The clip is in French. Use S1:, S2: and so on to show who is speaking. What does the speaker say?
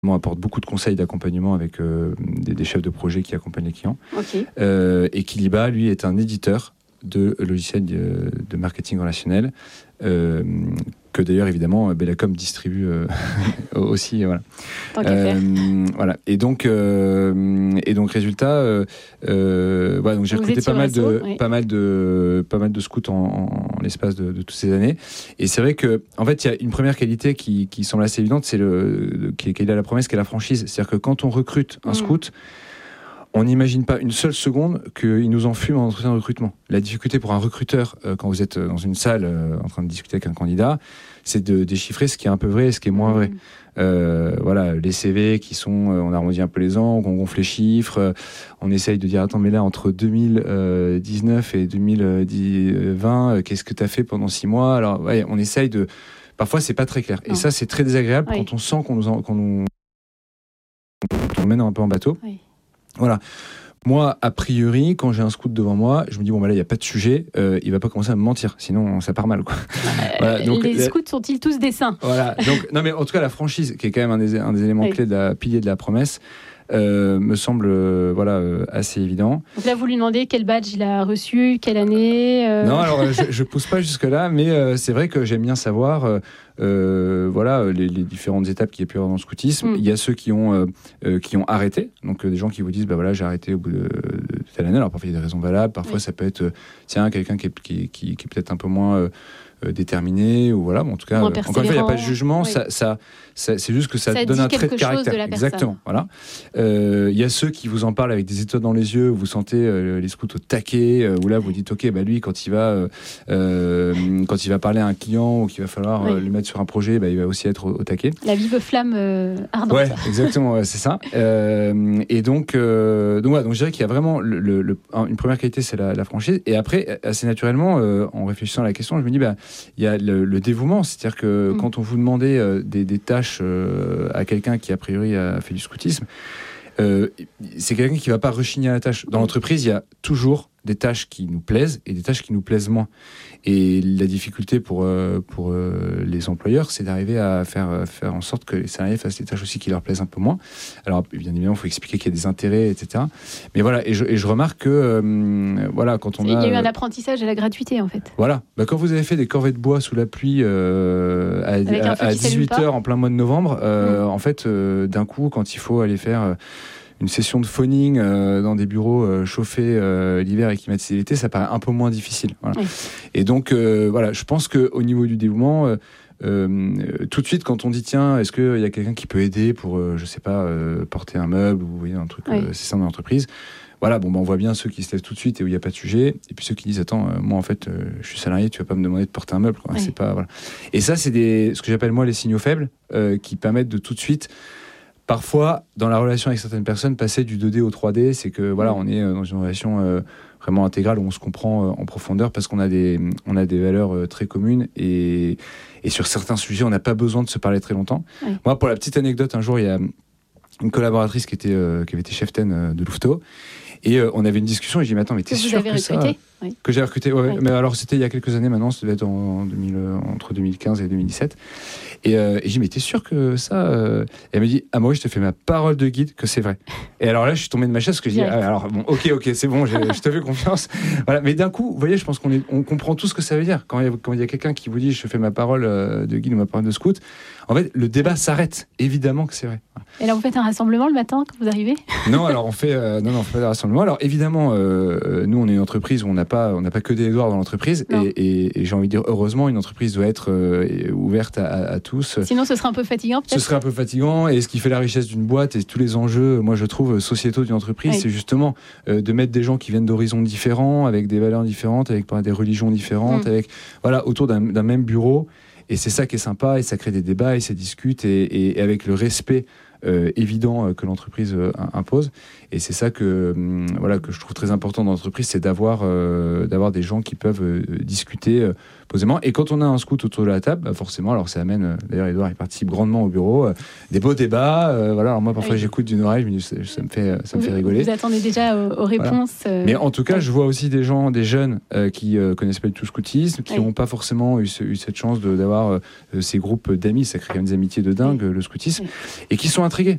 S1: apporte beaucoup de conseils d'accompagnement avec des chefs de projet qui accompagnent les clients.
S2: Okay.
S1: Et Kiliba, lui, est un éditeur de logiciels de marketing relationnel que d'ailleurs évidemment Bellacom distribue aussi, voilà.
S2: Tant qu'à faire.
S1: Voilà. Et donc résultat, voilà, donc j'ai recruté pas mal de scouts en l'espace de toutes ces années. Et c'est vrai que en fait il y a une première qualité qui semble assez évidente, c'est qui est la promesse, qui est la franchise. C'est-à-dire que quand on recrute un scout, on n'imagine pas une seule seconde qu'il nous en fume en entretien de recrutement. La difficulté pour un recruteur, quand vous êtes dans une salle en train de discuter avec un candidat, c'est de déchiffrer ce qui est un peu vrai et ce qui est moins vrai. Voilà, les CV qui sont, on arrondit un peu les angles, on gonfle les chiffres, on essaye de dire, attends, mais là, entre 2019 et 2020, qu'est-ce que tu as fait pendant 6 mois ? Alors, ouais, on essaye de... Parfois, c'est pas très clair. Et ça, c'est très désagréable quand on sent qu'on nous mène un peu en bateau. Oui. Voilà. Moi, a priori, quand j'ai un scout devant moi, je me dis, bon, bah là, il n'y a pas de sujet, il va pas commencer à me mentir, sinon ça part mal, quoi.
S2: Voilà, donc, les scouts sont-ils tous des saints ?
S1: Voilà. Donc, non, mais en tout cas, la franchise, qui est quand même un des éléments clés piliers de la promesse, me semble assez évident.
S2: Donc là, vous lui demandez quel badge il a reçu, quelle année
S1: Non, alors je pousse pas jusque-là, mais c'est vrai que j'aime bien savoir les différentes étapes qu'il y a pu avoir dans le scoutisme. Il y a ceux qui ont arrêté, donc des gens qui vous disent bah voilà, j'ai arrêté au bout de telle année. Alors parfois il y a des raisons valables, parfois ça peut être quelqu'un qui est peut-être un peu moins déterminé, ou voilà, bon, en tout cas, encore une fois, il n'y a pas de jugement, c'est juste que ça donne un trait de caractère. Exactement, voilà. Il y a ceux qui vous en parlent avec des étoiles dans les yeux, vous sentez les scouts au taquet, où là vous dites, ok, bah lui, quand il va parler à un client ou qu'il va falloir lui mettre sur un projet, bah, il va aussi être au taquet.
S2: La vive flamme ardente.
S1: Ouais, exactement, c'est ça. Et donc je dirais qu'il y a vraiment une première qualité, c'est la franchise. Et après, assez naturellement, en réfléchissant à la question, je me dis, bah, il y a le dévouement, c'est-à-dire que quand on vous demandait des tâches à quelqu'un qui a priori a fait du scoutisme, c'est quelqu'un qui ne va pas rechigner à la tâche. Dans l'entreprise, il y a toujours des tâches qui nous plaisent et des tâches qui nous plaisent moins. Et la difficulté pour les employeurs, c'est d'arriver à faire en sorte que les salariés fassent des tâches aussi qui leur plaisent un peu moins. Alors, bien évidemment, il faut expliquer qu'il y a des intérêts, etc. Mais voilà, et je remarque que, quand on a...
S2: Il y a eu un apprentissage à la gratuité, en fait.
S1: Voilà. Bah, quand vous avez fait des corvées de bois sous la pluie à 18h en plein mois de novembre, en fait, d'un coup, quand il faut aller faire... une session de phoning dans des bureaux chauffés l'hiver et climatisés l'été, ça paraît un peu moins difficile. Voilà. Oui. Et donc, je pense qu'au niveau du dévouement, tout de suite, quand on dit, tiens, est-ce qu'il y a quelqu'un qui peut aider pour, porter un meuble ou vous voyez, un truc, c'est ça dans l'entreprise. Voilà, bon, on voit bien ceux qui se lèvent tout de suite et où il n'y a pas de sujet, et puis ceux qui disent, attends, moi, en fait, je suis salarié, tu vas pas me demander de porter un meuble, quoi. C'est pas, voilà. Et ça, c'est ce que j'appelle, moi, les signaux faibles qui permettent de tout de suite... Parfois, dans la relation avec certaines personnes, passer du 2D au 3D, c'est que voilà, on est dans une relation vraiment intégrale où on se comprend en profondeur parce qu'on a des valeurs très communes et sur certains sujets, on n'a pas besoin de se parler très longtemps. Oui. Moi, pour la petite anecdote, un jour, il y a une collaboratrice qui avait été chef ten de Louveteau et on avait une discussion et j'ai dit, mais attends, mais t'es sûr que ça... Oui. Que j'ai recruté, ouais. Mais alors c'était il y a quelques années maintenant, ça devait être entre 2015 et 2017. Et j'ai dit, mais t'es sûr que ça Et elle me dit, moi je te fais ma parole de guide que c'est vrai. Et alors là, je suis tombé de ma chaise parce que je dis, alors bon, ok, c'est bon, je te fais confiance. Voilà. Mais d'un coup, vous voyez, je pense qu'on comprend tout ce que ça veut dire. Quand il y a quelqu'un qui vous dit, je fais ma parole de guide ou ma parole de scout, en fait, le débat s'arrête. Évidemment que c'est vrai.
S2: Et là, vous faites un rassemblement le matin quand vous arrivez ?
S1: Non, alors on fait pas de rassemblement. Alors évidemment, nous, on est une entreprise où on n'a pas que des Édouard dans l'entreprise et j'ai envie de dire, heureusement, une entreprise doit être ouverte à tous.
S2: Sinon, ce serait un peu fatigant, peut-être ?
S1: Ce serait un peu fatigant, et ce qui fait la richesse d'une boîte et tous les enjeux, moi, je trouve, sociétaux d'une entreprise, c'est justement de mettre des gens qui viennent d'horizons différents, avec des valeurs différentes, avec des religions différentes, autour d'un même bureau. Et c'est ça qui est sympa, et ça crée des débats, et ça discute, et avec le respect évident que l'entreprise impose. Et c'est ça que je trouve très important dans l'entreprise, c'est d'avoir des gens qui peuvent discuter posément. Et quand on a un scout autour de la table, forcément, alors ça amène, d'ailleurs Édouard il participe grandement au bureau, des beaux débats. Alors moi parfois j'écoute d'une oreille, ça me fait rigoler.
S2: Vous attendez déjà aux réponses.
S1: Voilà. Mais en tout cas, je vois aussi des jeunes qui connaissent pas du tout le scoutisme, qui n'ont pas forcément eu cette chance d'avoir ces groupes d'amis. Ça crée quand même des amitiés de dingue, le scoutisme, et qui sont intrigué.